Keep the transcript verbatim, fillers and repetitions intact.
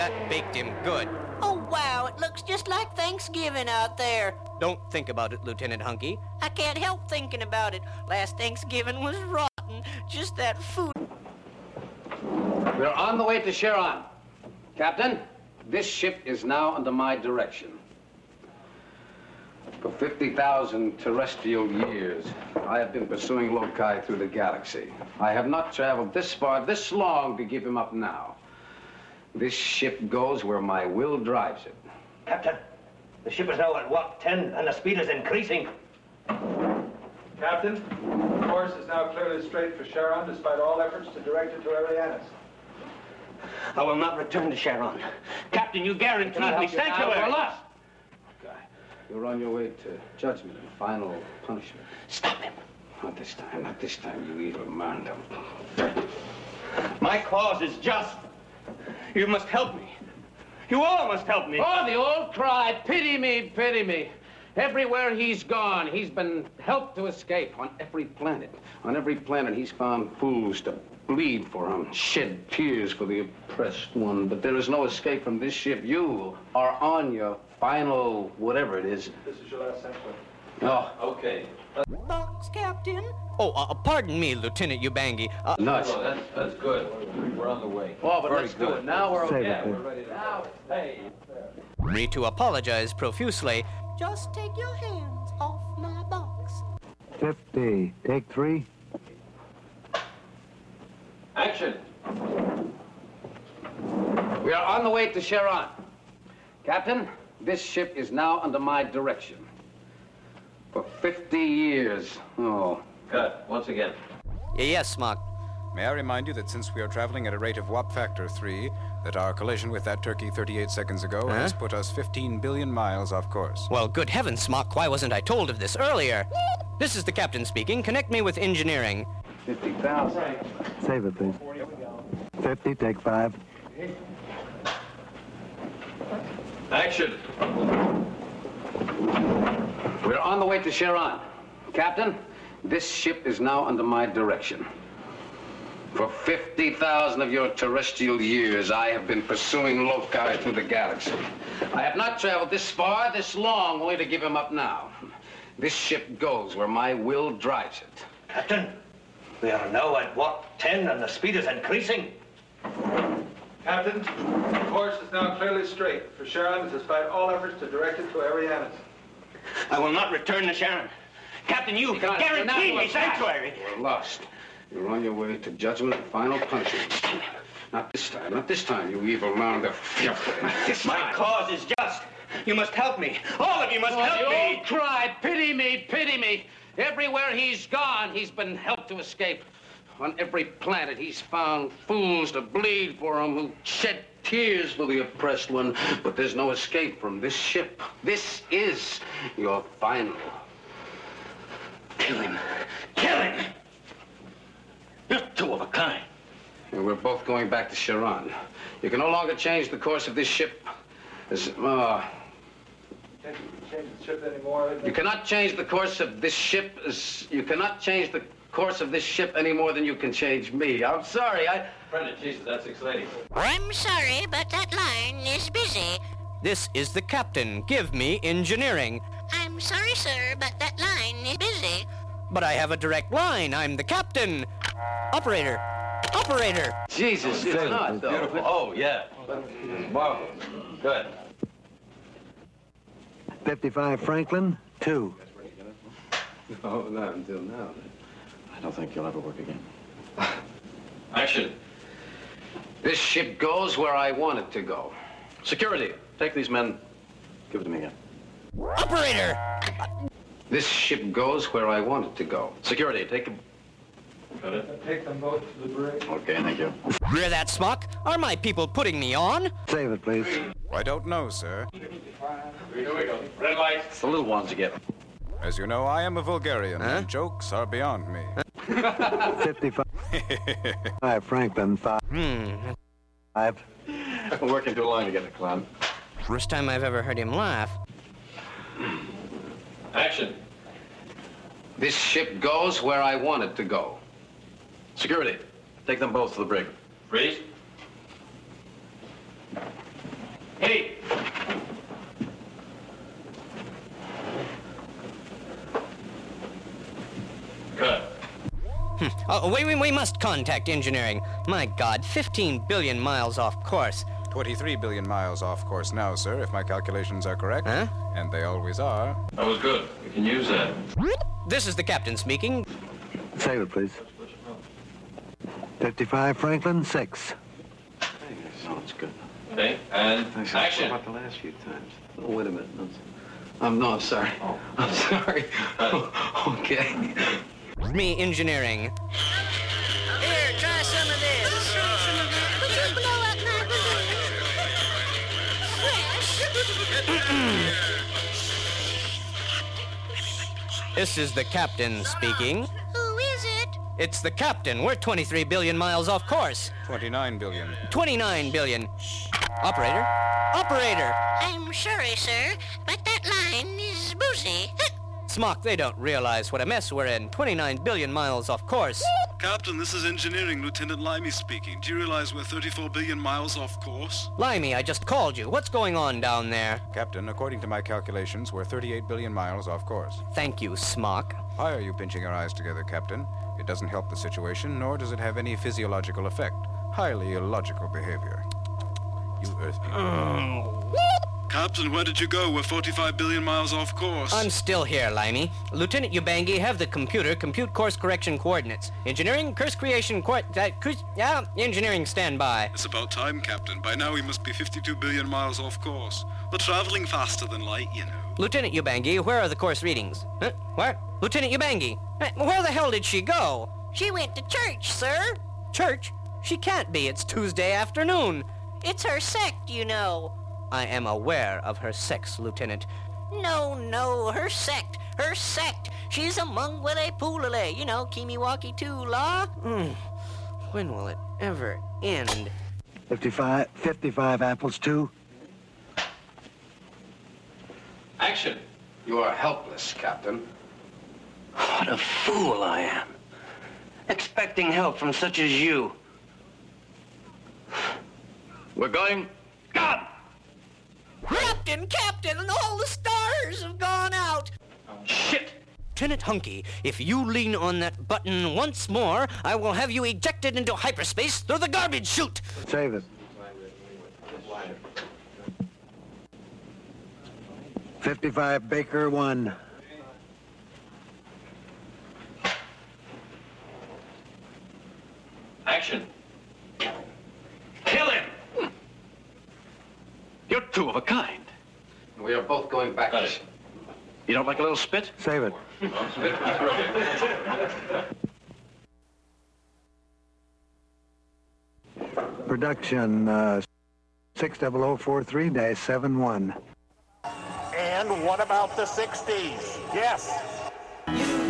That baked him good. Oh, wow, it looks just like Thanksgiving out there. Don't think about it, Lieutenant Hunky. I can't help thinking about it. Last Thanksgiving was rotten. Just that food. We're on the way to Charon. Captain, this ship is now under my direction. For fifty thousand terrestrial years, I have been pursuing Lokai through the galaxy. I have not traveled this far, this long, to give him up now. This ship goes where my will drives it. Captain, the ship is now at Walk ten, and the speed is increasing. Captain, the course is now clearly straight for Charon, despite all efforts to direct it to Arianis. I will not return to Charon. Captain, you guaranteed me sanctuary. We're lost. You're on your way to judgment and final punishment. Stop him. Not this time, not this time, you evil man. My cause is just. You must help me. You all must help me. Oh, the old cry, pity me, pity me. Everywhere he's gone, he's been helped to escape. On every planet, on every planet, he's found fools to bleed for him, shed tears for the oppressed one. But there is no escape from this ship. You are on your final whatever it is. This is your last sanctuary. Oh. Okay. Box, Captain. Oh, uh, pardon me, Lieutenant Ubangi. Uh, Nuts. Oh, that's, that's good. We're on the way. Oh, but Very let's good. do it. Now we're okay. Yeah, we're ready to now. Hey. me to apologize profusely. Just take your hands off my box. fifty. Take three. Action. We are on the way to Charon. Captain, this ship is now under my direction. For fifty years. Oh. Cut. Once again. Y yes, Smock. May I remind you that since we are traveling at a rate of warp factor three, that our collision with that turkey thirty-eight seconds ago Huh? has put us fifteen billion miles off course. Well, good heavens, Smock, why wasn't I told of this earlier? This is the captain speaking. Connect me with engineering. fifty thousand. Save it, please. fifty. Take five. Action. We're on the way to Charon. Captain, this ship is now under my direction. For fifty thousand of your terrestrial years, I have been pursuing Lokai through the galaxy. I have not traveled this far, this long, only to give him up now. This ship goes where my will drives it. Captain, we are now at Walk ten, and the speed is increasing. Captain, the course is now clearly straight for Charon, despite all efforts to direct it to Arianis. I will not return to Charon. Captain, you can guarantee me sanctuary. You're lost. You're on your way to judgment and final punishment. Not this time, not this time, you evil mound of filth. Not this My time. cause is just. You must help me. All of you must Oh, help the me. old cry, pity me, pity me. Everywhere he's gone, he's been helped to escape. On every planet, he's found fools to bleed for him, who shed tears for the oppressed one. But there's no escape from this ship. This is your final. Kill him. Kill him. You're two of a kind. And we're both going back to Charon. You can no longer change the course of this ship. As, uh, Can't change the ship anymore. you cannot change the course of this ship as you cannot change the course of this ship any more than you can change me. I'm sorry, I... Brendan, Jesus, that's six lady. I'm sorry, but that line is busy. This is the captain. Give me engineering. I'm sorry, sir, but that line is busy. But I have a direct line. I'm the captain. Operator. Operator. Jesus, it's not, though. Beautiful. Oh, yeah. Marvelous. Good. fifty-five. Franklin. Two. No, not until now. I don't think you'll ever work again. Action. This ship goes where I want it to go. Security, take these men. Give it to me again. Operator. This ship goes where I want it to go. Security, take them. Got it. Take them both to the brig. Okay, thank you. Hear that, Smock? Are my people putting me on? Save it, please. I don't know, sir. Here we go. Red light. It's the little ones you get. As you know, I am a Vulgarian, Huh? and jokes are beyond me. fifty-five. Franklin. Five. Hmm. Five. We'll work into a line together, Clown. First time I've ever heard him laugh. Action. This ship goes where I want it to go. Security, take them both to the brig. Freeze. Hey! Good. Hmm. Oh, we, we, we must contact engineering. My God, fifteen billion miles off course. twenty-three billion miles off course now, sir, if my calculations are correct. Huh? And they always are. That was good. We can use that. This is the captain speaking. Save it, please. fifty-five Franklin, six. No, it's good. Okay, and Thanks. action. What about the last few times? Oh, wait a minute. I'm no, I'm sorry. Oh. I'm sorry. Okay. Me engineering. Here, try some of this. Would you blow up my balloon? This is the captain speaking. Who is it? It's the captain. We're twenty-three billion miles off course. twenty-nine billion. twenty-nine billion. Operator? Operator! I'm sorry, sir, but that line is boozy. Smock, they don't realize what a mess we're in. twenty-nine billion miles off course. Captain, this is engineering. Lieutenant Limey speaking. Do you realize we're thirty-four billion miles off course? Limey, I just called you. What's going on down there? Captain, according to my calculations, we're thirty-eight billion miles off course. Thank you, Smock. Why are you pinching your eyes together, Captain? It doesn't help the situation, nor does it have any physiological effect. Highly illogical behavior. You Earth people. Captain, where did you go? We're forty-five billion miles off course. I'm still here, Limey. Lieutenant Ubangi, have the computer compute course correction coordinates. Engineering, course creation, court... Uh, cruise, yeah, engineering standby. It's about time, Captain. By now we must be fifty-two billion miles off course. We're traveling faster than light, you know. Lieutenant Ubangi, where are the course readings? Huh? Where? Lieutenant Ubangi, where the hell did she go? She went to church, sir. Church? She can't be. It's Tuesday afternoon. It's her sect, you know. I am aware of her sex, Lieutenant. No, no, her sect. Her sect. She's a Mungwele Pulele. You know, Kimiwaki Tula. Mm. When will it ever end? fifty-five, fifty-five apples, two. Action. You are helpless, Captain. What a fool I am. Expecting help from such as you. We're going. God! Captain, Captain, and all the stars have gone out. Shit! Lieutenant Hunky, if you lean on that button once more, I will have you ejected into hyperspace through the garbage chute. Save it. fifty-five Baker, one. Action. Kill him! You're two of a kind. We are both going back. Got it. You don't like a little spit? Save it. Production, uh, six zero zero four three dash seven one. And what about the sixties? Yes,